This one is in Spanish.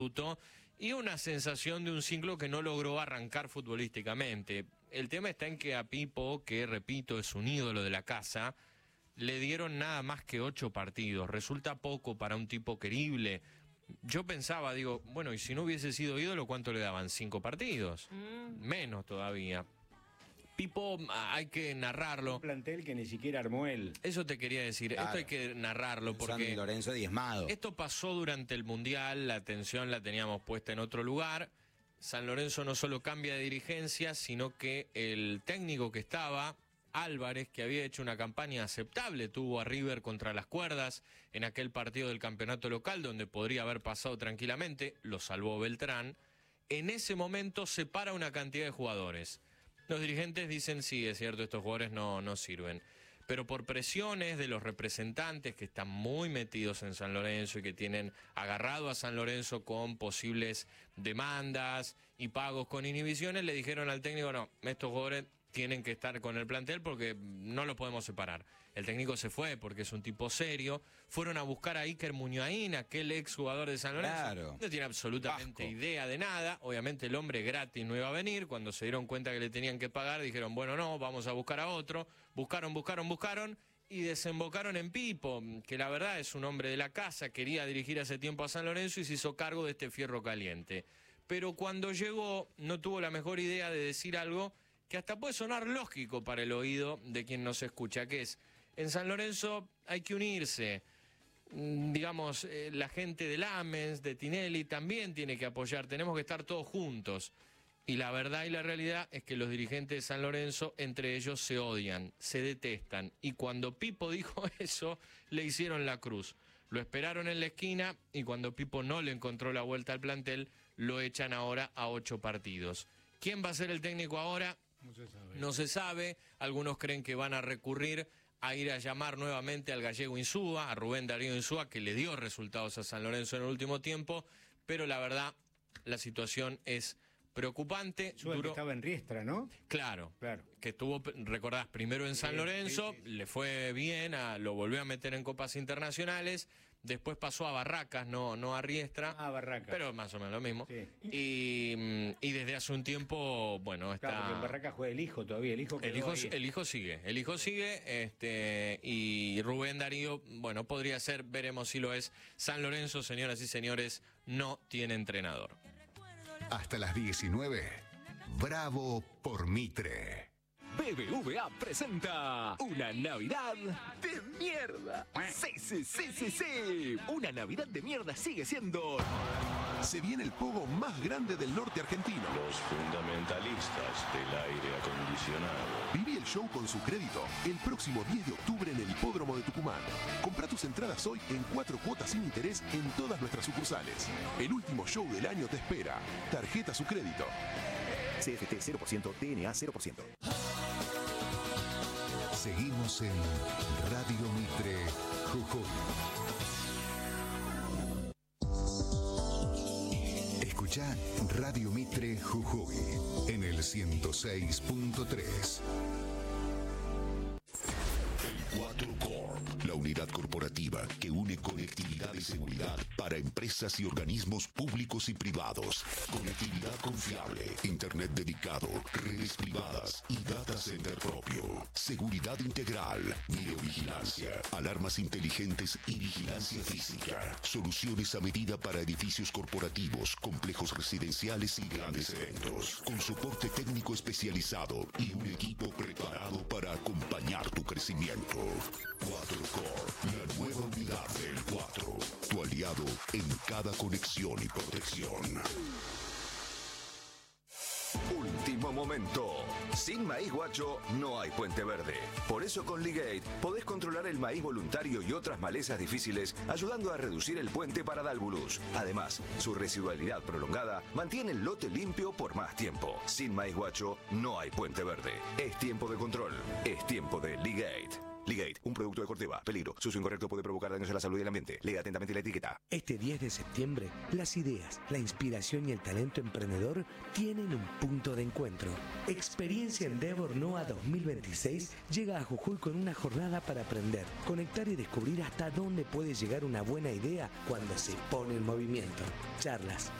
y una sensación de un ciclo que no logró arrancar futbolísticamente. El tema está en que a Pipo, que repito es un ídolo de la casa, le dieron nada más que 8 partidos. Resulta poco para un tipo querible. Yo pensaba, digo, bueno, y si no hubiese sido ídolo, ¿cuánto le daban? 5 partidos. Menos todavía. Pipo, hay que narrarlo. Un plantel que ni siquiera armó él. Eso te quería decir, Claro. esto hay que narrarlo porque San Lorenzo diezmado. esto pasó durante el Mundial, la atención la teníamos puesta en otro lugar. San Lorenzo no solo cambia de dirigencia, sino que el técnico que estaba, Álvarez, que había hecho una campaña aceptable, tuvo a River contra las cuerdas en aquel partido del campeonato local donde podría haber pasado tranquilamente, lo salvó Beltrán. En ese momento separa una cantidad de jugadores. Los dirigentes dicen, sí, es cierto, estos jugadores no sirven. Pero por presiones de los representantes que están muy metidos en San Lorenzo y que tienen agarrado a San Lorenzo con posibles demandas y pagos con inhibiciones, le dijeron al técnico, no, estos jugadores tienen que estar con el plantel porque no los podemos separar. El técnico se fue porque es un tipo serio. Fueron a buscar a Iker Muñoz, aquel exjugador de San Lorenzo. Claro. No tiene absolutamente Vasco. idea de nada. Obviamente el hombre gratis no iba a venir. Cuando se dieron cuenta que le tenían que pagar, dijeron, bueno, no, vamos a buscar a otro. Buscaron y desembocaron en Pipo, que la verdad es un hombre de la casa, quería dirigir hace tiempo a San Lorenzo y se hizo cargo de este fierro caliente. Pero cuando llegó no tuvo la mejor idea de decir algo que hasta puede sonar lógico para el oído de quien nos escucha, que es, en San Lorenzo hay que unirse. Digamos, la gente de Lamens, de Tinelli, también tiene que apoyar, tenemos que estar todos juntos. Y la verdad y la realidad es que los dirigentes de San Lorenzo, entre ellos, se odian, se detestan. Y cuando Pipo dijo eso, le hicieron la cruz. Lo esperaron en la esquina y cuando Pipo no le encontró la vuelta al plantel, lo echan ahora a 8 partidos. ¿Quién va a ser el técnico ahora? No se sabe. No se sabe. Algunos creen que van a recurrir a ir a llamar nuevamente al gallego Insúa, a Rubén Darío Insúa, que le dio resultados a San Lorenzo en el último tiempo, pero la verdad, la situación es preocupante. Que estaba en Riestra, ¿no? Claro, Claro. que estuvo, recordás, primero en San Lorenzo, sí. le fue bien, lo volvió a meter en copas internacionales, después pasó a Barracas, no a Riestra, Barracas. pero más o menos lo mismo. Sí. Y desde hace un tiempo, bueno, está... Claro, porque en Barracas juega el hijo todavía, el hijo sigue, y Rubén Darío, bueno, podría ser, veremos si lo es. San Lorenzo, señoras y señores, no tiene entrenador. Hasta las 19. Bravo por Mitre. BBVA presenta una Navidad de mierda. Sí. Una Navidad de mierda sigue siendo. Se viene el pogo más grande del norte argentino. Los fundamentalistas del aire acondicionado. Viví el show con su crédito el próximo 10 de octubre en el Hipódromo de Tucumán. Comprá tus entradas hoy en 4 cuotas sin interés en todas nuestras sucursales. El último show del año te espera. Tarjeta su crédito. CFT 0%, DNA 0%. Seguimos en Radio Mitre Jujuy. Escuchá Radio Mitre Jujuy en el 106.3. 4 Corp, la unidad corporativa que une conectividad y seguridad para empresas y organismos públicos y privados. Conectividad confiable, internet dedicado, redes privadas y data center propio. Seguridad integral, videovigilancia, alarmas inteligentes y vigilancia física. Soluciones a medida para edificios corporativos, complejos residenciales y grandes eventos. Con soporte técnico especializado y un equipo preparado para acompañar tu crecimiento. 4 Corp, la nueva unidad del 4. Tu aliado en cada conexión y protección. Último momento. Sin maíz guacho no hay puente verde. Por eso con Ligate podés controlar el maíz voluntario y otras malezas difíciles, ayudando a reducir el puente para Dálvulus. Además, su residualidad prolongada mantiene el lote limpio por más tiempo. Sin maíz guacho no hay puente verde. Es tiempo de control. Es tiempo de Ligate. Ligate, un producto de Corteva. Peligro. Su uso incorrecto puede provocar daños a la salud y el ambiente. Lea atentamente la etiqueta. Este 10 de septiembre, las ideas, la inspiración y el talento emprendedor tienen un punto de encuentro. Experiencia Endeavor NOA 2026 llega a Jujuy con una jornada para aprender, conectar y descubrir hasta dónde puede llegar una buena idea cuando se pone en movimiento. Charlas,